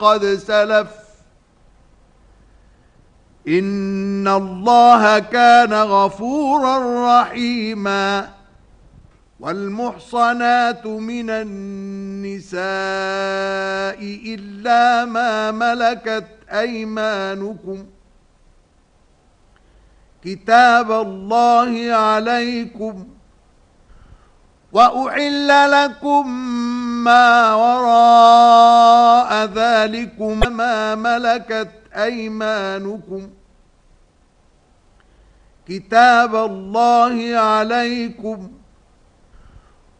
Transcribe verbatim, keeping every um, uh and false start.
قد سلف إن الله كان غفورا رحيما والمحصنات من النساء إلا ما ملكت أيمانكم كتاب الله عليكم وأحل لكم ما وراء ذلكم ما ملكت أيمانكم كتاب الله عليكم